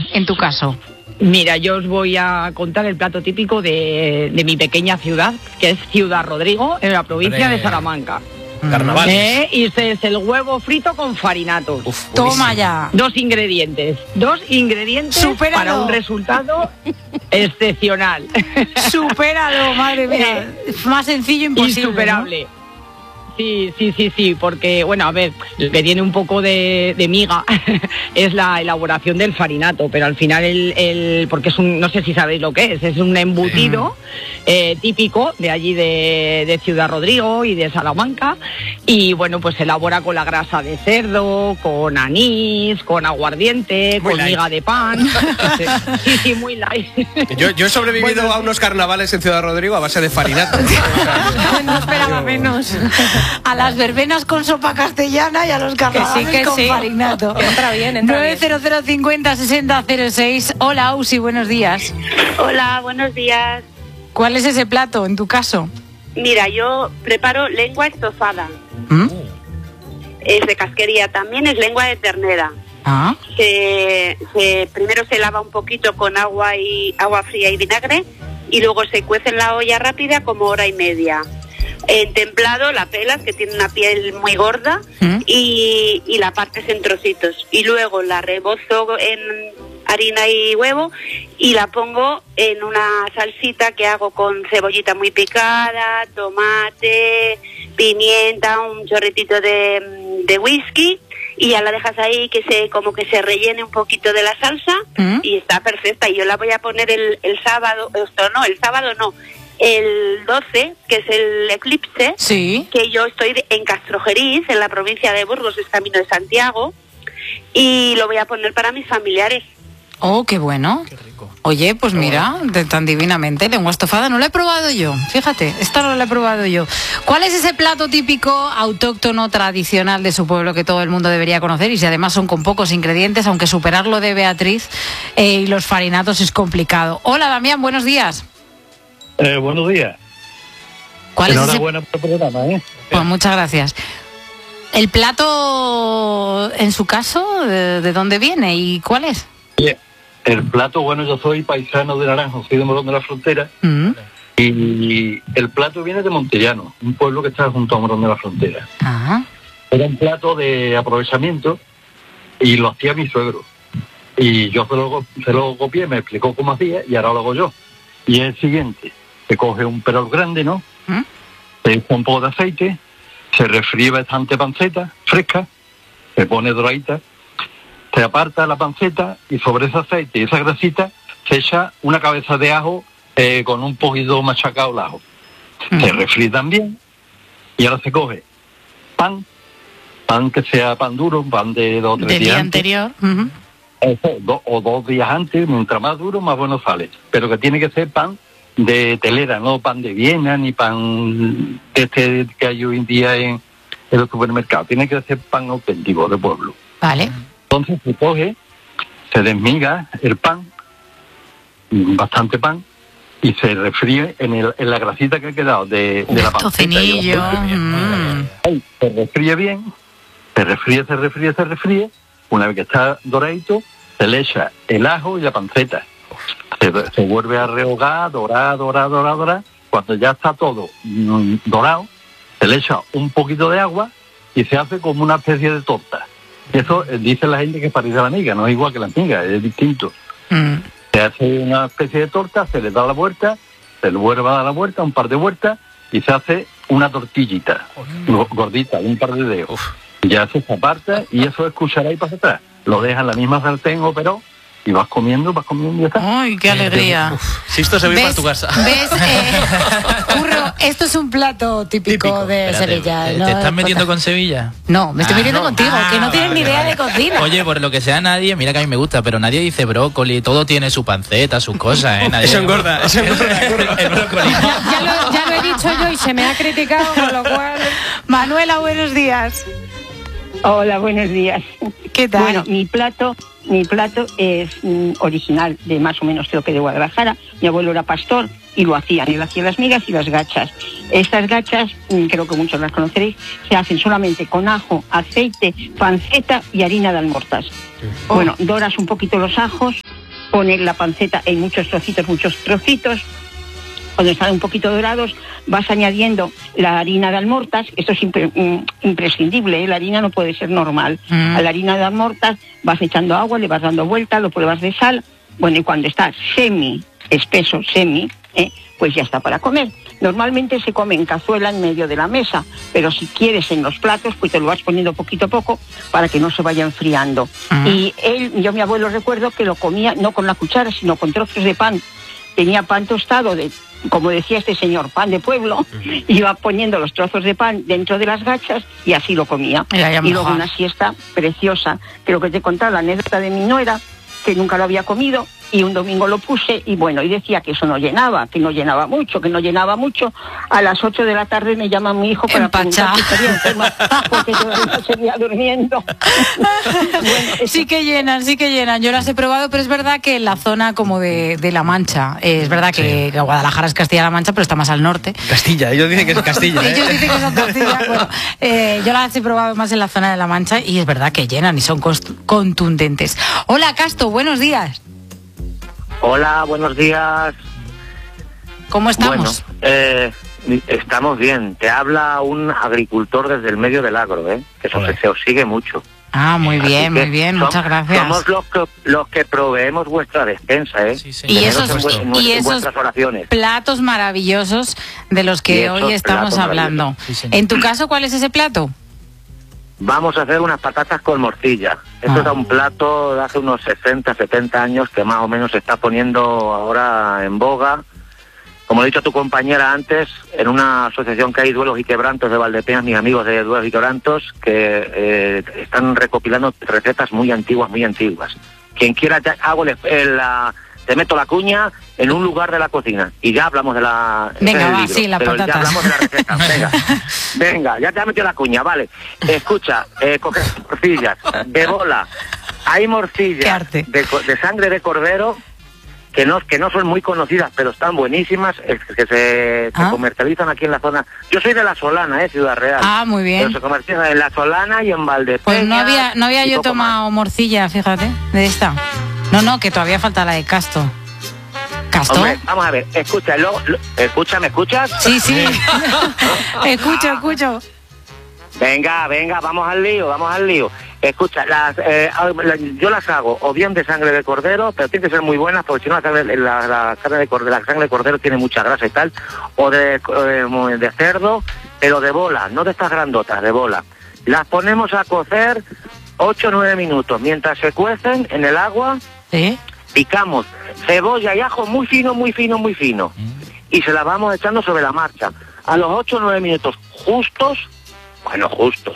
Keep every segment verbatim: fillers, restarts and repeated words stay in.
en tu caso? Mira, yo os voy a contar el plato típico de, de mi pequeña ciudad, que es Ciudad Rodrigo, en la provincia Hombre. de Salamanca. Carnavales. ¿Eh? Y ese es el huevo frito con farinatos. Uf, Toma ya. Dos ingredientes, dos ingredientes Supéralo. para un resultado excepcional. Supéralo, madre mía. Más sencillo imposible. Insuperable. Sí, sí, sí, sí, porque, bueno, a ver, lo que tiene un poco de, de miga es la elaboración del farinato, pero al final el, el, porque es un, no sé si sabéis lo que es, es un embutido eh, típico de allí de, de Ciudad Rodrigo y de Salamanca, y bueno, pues se elabora con la grasa de cerdo, con anís, con aguardiente, Muy con light. miga de pan. Sí, sí, muy light. Yo, yo he sobrevivido Bueno, a unos carnavales en Ciudad Rodrigo a base de farinato. No esperaba menos. A las verbenas con sopa castellana y a los carnavales Que sí, que con sí. farinato. Que entra bien, entra nueve cero cero cincuenta sesenta cero seis. Hola, Usi, buenos días. Hola, buenos días. ¿Cuál es ese plato en tu caso? Mira, yo preparo lengua estofada. ¿Mm? Es de casquería, también es lengua de ternera. Ah, Se, se- primero se lava un poquito con agua y agua fría y vinagre y luego se cuece en la olla rápida como hora y media. En templado la pelas, que tiene una piel muy gorda, ¿Mm? y, y la partes en trocitos. Y luego la rebozo en harina y huevo y la pongo en una salsita que hago con cebollita muy picada, tomate, pimienta, un chorritito de, de whisky, y ya la dejas ahí que se como que se rellene un poquito de la salsa. ¿Mm? Y está perfecta. Y yo la voy a poner el, el sábado, esto no, el sábado no, el doce, que es el eclipse, sí. que yo estoy de- en Castrojeriz, en la provincia de Burgos, es Camino de Santiago, y lo voy a poner para mis familiares. Oh, qué bueno. Qué rico. Oye, pues mira, de- tan divinamente, lengua estofada, no la he probado yo. Fíjate, esta no la he probado yo. ¿Cuál es ese plato típico, autóctono, tradicional de su pueblo que todo el mundo debería conocer? Y si además son con pocos ingredientes, aunque superarlo de Beatriz eh, y los farinatos es complicado. Hola, Damián, buenos días. Eh, buenos días. ¿Cuál es ese? Enhorabuena por el programa, ¿eh? Pues muchas gracias. ¿El plato, en su caso, de, de dónde viene y cuál es? Bien. El plato, bueno, yo soy paisano de Naranjo, soy de Morón de la Frontera, Mm. y el plato viene de Montellano, un pueblo que está junto a Morón de la Frontera. Ah, Era un plato de aprovechamiento y lo hacía mi suegro. Y yo se lo, se lo copié, me explicó cómo hacía y ahora lo hago yo. Y es el siguiente, se coge un perol grande, ¿no? ¿Mm? Se echa un poco de aceite, se refríe bastante panceta fresca, se pone doradita, se aparta la panceta y sobre ese aceite y esa grasita se echa una cabeza de ajo eh, con un poquito machacado el ajo. Mm. Se refríe también y ahora se coge pan, pan que sea pan duro, pan de dos o tres del días día antes. anterior. Ujú. Eso, do- o dos días antes, mientras más duro, más bueno sale. Pero que tiene que ser pan de telera, no pan de Viena, ni pan este que hay hoy en día en, en los supermercados. Tiene que ser pan auténtico de pueblo. Vale. Entonces se coge, se desmiga el pan, bastante pan, y se refríe en, el, en la grasita que ha quedado de, de la panceta. y de los Tocinillo. dulces. Mm. Ahí se refríe bien, se refríe, se refríe, se refríe. Una vez que está doradito, se le echa el ajo y la panceta. Se, se vuelve a rehogar, dorar, dorar, dorar, dorar. Cuando ya está todo mm, dorado, se le echa un poquito de agua y se hace como una especie de torta. Eso eh, dice la gente que es parecida a la miga, no es igual que la miga, es distinto. Mm. Se hace una especie de torta, se le da la vuelta, se le vuelve a dar la vuelta, un par de vueltas, y se hace una tortillita, go- gordita, un par de dedos. Ya se aparta y eso es cuchara y para atrás. Lo dejas en la misma sartén o pero y vas comiendo, vas comiendo y ya está. Ay, qué alegría. Si esto se ve para tu casa. ¿Ves? Eh, Curro, esto es un plato típico, Típico. de Espérate, Sevilla. ¿te ¿no? estás metiendo con Sevilla? No, me estoy Ah, metiendo no. contigo, Ah, que no tienes ni vale, idea vale. de cocina. Oye, por lo que sea nadie, mira que a mí me gusta, pero nadie dice brócoli, todo tiene su panceta, sus cosas, ¿eh? Nadie- Eso engorda, eso engorda. El brócoli. Ya, ya lo, ya lo he dicho yo y se me ha criticado, con lo cual... Manuela, buenos días. Hola, buenos días. ¿Qué tal? Bueno, mi plato, mi plato es mm, original de más o menos creo que de Guadalajara. Mi abuelo era pastor y lo hacían. Él hacía las migas y las gachas. Estas gachas, mm, creo que muchos las conoceréis, se hacen solamente con ajo, aceite, panceta y harina de almortas. Bueno, doras un poquito los ajos, poner la panceta en muchos trocitos, muchos trocitos. Cuando están un poquito dorados, vas añadiendo la harina de almortas. Esto es impre- imprescindible, ¿eh? La harina no puede ser normal. Mm. A la harina de almortas vas echando agua, le vas dando vueltas, lo pruebas de sal. Bueno, y cuando está semi espeso, semi, ¿eh? pues ya está para comer. Normalmente se come en cazuela en medio de la mesa, pero si quieres en los platos, pues te lo vas poniendo poquito a poco para que no se vaya enfriando. Uh-huh. Y él, yo mi abuelo recuerdo que lo comía no con la cuchara, sino con trozos de pan. Tenía pan tostado, de, como decía este señor, pan de pueblo, uh-huh. iba poniendo los trozos de pan dentro de las gachas y así lo comía. Y, y luego una siesta preciosa. Creo que te he contado la anécdota de mi nuera, que nunca lo había comido, y un domingo lo puse, y bueno, y decía que eso no llenaba, que no llenaba mucho, que no llenaba mucho. A las ocho de la tarde me llama mi hijo para preguntar si estaría enferma, porque todavía seguía durmiendo. Bueno, sí que llenan, sí que llenan. Yo las he probado, pero es verdad que en la zona como de, de La Mancha, eh, es verdad que, sí. que Guadalajara es Castilla-La Mancha, pero está más al norte. Castilla, ellos dicen que es Castilla. ¿eh? Ellos dicen que son Castilla. Bueno, eh, yo las he probado más en la zona de La Mancha y es verdad que llenan y son cost- contundentes. Hola, Casto, buenos días. Hola, buenos días. ¿Cómo estamos? Bueno, eh, estamos bien. Te habla un agricultor desde el medio del agro, ¿eh? Que eso se, se os sigue mucho. Ah, muy bien, muy bien, som, muchas gracias. Somos los que, los que proveemos vuestra despensa, ¿eh? Sí, sí. Y esos, en, en, y en esos oraciones. platos maravillosos de los que hoy estamos hablando. Sí, en tu caso, ¿cuál es ese plato? Vamos a hacer unas patatas con morcilla. Esto ah. es un plato de hace unos sesenta, setenta años que más o menos se está poniendo ahora en boga. Como he dicho a tu compañera antes, en una asociación que hay, Duelos y Quebrantos de Valdepeñas, mis amigos de Duelos y Quebrantos, que eh, están recopilando recetas muy antiguas, muy antiguas. Quien quiera, ya hago el, el, la... te meto la cuña en un lugar de la cocina y ya hablamos de la venga va, libro, sí, la pero patata. Ya hablamos de la receta. Venga, venga, ya te ha metido la cuña, vale. Escucha, eh, coges morcillas de bola, hay morcillas de, de sangre de cordero que no que no son muy conocidas, pero están buenísimas, es que se, ¿Ah? se comercializan aquí en la zona. Yo soy de La Solana, eh, Ciudad Real. Ah, muy bien. Pero se comercializan en La Solana y en Valdepeñas. Pues no había no había yo tomado más. morcilla, fíjate, de esta. No, no, que todavía falta la de Casto. ¿Casto? Hombre, vamos a ver, escucha, lo, lo, escucha, ¿me escuchas? Sí, sí. escucho, escucho. Venga, venga, vamos al lío, vamos al lío. Escucha, las, eh, yo las hago o bien de sangre de cordero, pero tiene que ser muy buenas porque si no la sangre, la, la, sangre de cordero, la sangre de cordero tiene mucha grasa y tal, o de, eh, de cerdo, pero de bola, no de estas grandotas, de bola. Las ponemos a cocer ocho o nueve minutos. Mientras se cuecen en el agua, ¿eh? Picamos cebolla y ajo muy fino, muy fino, muy fino. Y se las vamos echando sobre la marcha. A los ocho o nueve minutos justos, bueno, justos.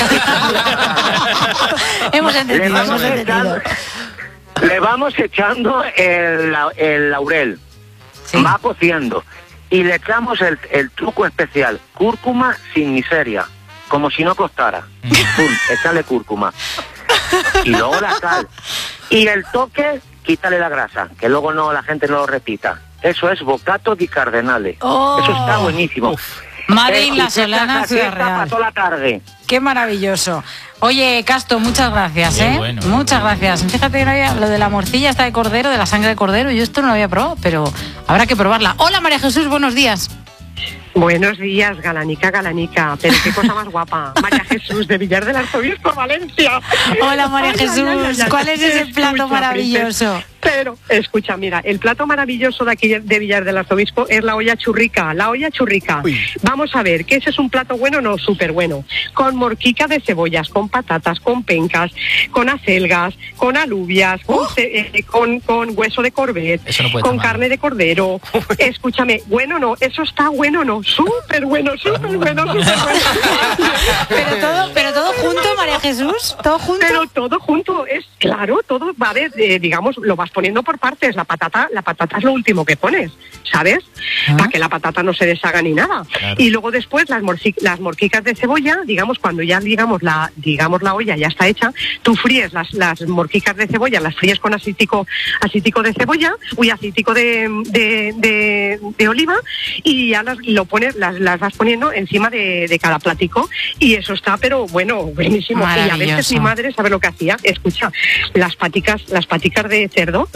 hemos entendido, le vamos hemos entendido. Echando, le vamos echando el, el laurel. ¿Sí? Va cociendo. Y le echamos el, el truco especial, cúrcuma sin miseria. Como si no costara. Pum, echarle cúrcuma. Y luego la sal. Y el toque, quítale la grasa, que luego no la gente no lo repita. Eso es bocato di cardenale. Oh. Eso está buenísimo. Uf. Madre en La Solana, Ciudad Real. Pasó la tarde. Qué maravilloso. Oye, Casto, muchas gracias, ¿eh? Bueno, muchas gracias. Fíjate que no había, lo de la morcilla está de cordero, de la sangre de cordero, yo esto no lo había probado, pero habrá que probarla. Hola, María Jesús, buenos días. Buenos días, Galanica, Galanica, pero qué cosa más guapa. María Jesús, de Villar del Arzobispo, Valencia. Hola, María ay, Jesús, ay, ay, ay, ¿cuál es ese plato escucha, maravilloso? Princesa. Pero, escucha, mira, el plato maravilloso de aquí de Villar del Arzobispo es la olla churrica, la olla churrica. Uy. Vamos a ver, que ese es un plato bueno, no, súper bueno. Con morquica de cebollas, con patatas, con pencas, con acelgas, con alubias, con, uh. eh, con, con hueso de corbet, no con tomar. carne de cordero. Escúchame, bueno no, eso está bueno no, súper bueno, súper bueno, súper bueno. pero todo, pero todo junto, María Jesús, todo junto. Pero todo junto, es claro, todo va de, eh, digamos, lo vas poniendo por partes. La patata, la patata es lo último que pones, ¿sabes? ¿Ah? Para que la patata no se deshaga ni nada. Claro. Y luego después las, morci- las morquicas de cebolla, digamos, cuando ya digamos la, digamos la olla ya está hecha, tú fríes las, las morquicas de cebolla, las fríes con aceitico, aceitico de cebolla, uy, aceitico de, de, de, de oliva, y ya las, lo pones, las, las vas poniendo encima de, de cada platico, y eso está, pero bueno, buenísimo. Y a veces mi madre, ¿sabe lo que hacía? Escucha, las paticas, las paticas de cerdo